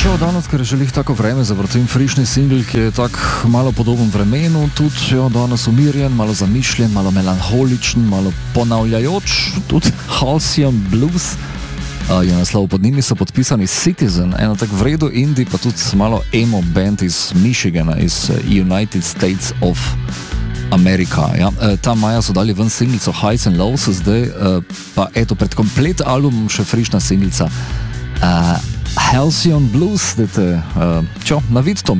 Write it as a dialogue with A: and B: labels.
A: Čau, danes, ker želih tako vreme, zavrtim frišni singl, ki je tako malo podoben vremenu, tudi danes umirjen, malo zamišljen, malo melanholičen, malo ponavljajoč, tudi Halcyon Blues. Je naslov, pod njimi so podpisani Citizen, eno tak vredo indie, pa tudi malo emo band iz Michigana, iz United States of America. Ja. Ta maja so dali ven singlico Highs and Lows, zdaj pa eto pred komplet albumom še frišna singlica Halcyon Blues, dajte, čau, na vid to malo.